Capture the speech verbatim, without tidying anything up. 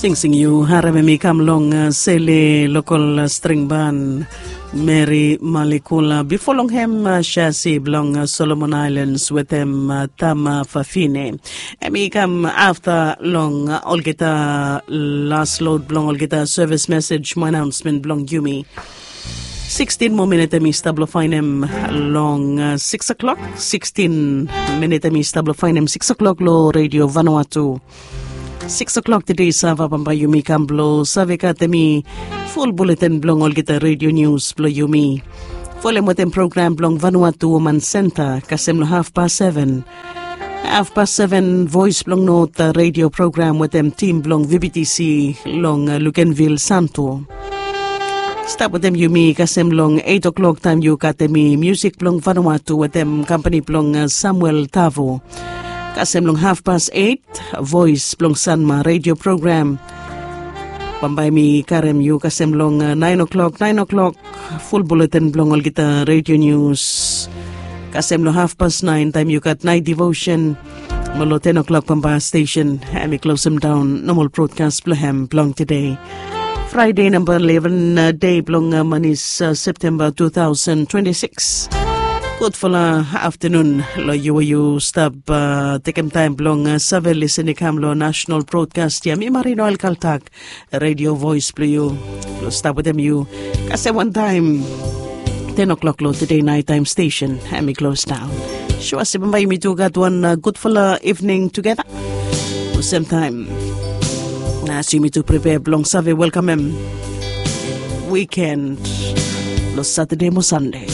Sing sing you harame kam long uh, sele local uh, string band Mary Malikula before long hem uh, Shasi belong uh, Solomon Islands with them uh, Tama Fafine. Emi kam after long uh, all get a last load belong all get a service message my announcement belong Yumi. sixteen more minutes mi stable fine him long uh, six o'clock. sixteen minutes mi stable fine him six o'clock low radio Vanuatu. Six o'clock today, Sava Pamba Yumi Kamblo, Savika Temi, full bulletin blong all get a radio news, blow Yumi. Full emotem program blong Vanuatu Woman Center, Kasemlo half past seven. Half past seven, voice blong note uh, radio program with them team blong V B T C long uh, Lukenville Santo. Stop with them Yumi, Kasem long eight o'clock time you katemi music blong Vanuatu with them company blong uh, Samuel Tavo. Kasem long half past eight, voice blong Sanma radio program. Pambay mi karem yu kasem long uh, nine o'clock, nine o'clock, full bulletin blong all kita radio news. Kasem long half past nine, time you got night devotion. Malo ten o'clock Pamba station, and we close them down. Normal broadcast blahem blong today. Friday number eleven, uh, day blong uh, manis uh, September two thousand twenty-six. Good for the afternoon. Lo you you stop uh, taking time long uh, save listen kamlo national broadcast ya mi Marino Alcaltac radio voice play you. Lo stop with them you. Kasi one time ten o'clock lo today night time station and me close down. Sure si bambay mi to got one uh, good for the evening together. Same time. Na si mi to prepare long save welcome him. Weekend. Lo Saturday mo Sunday.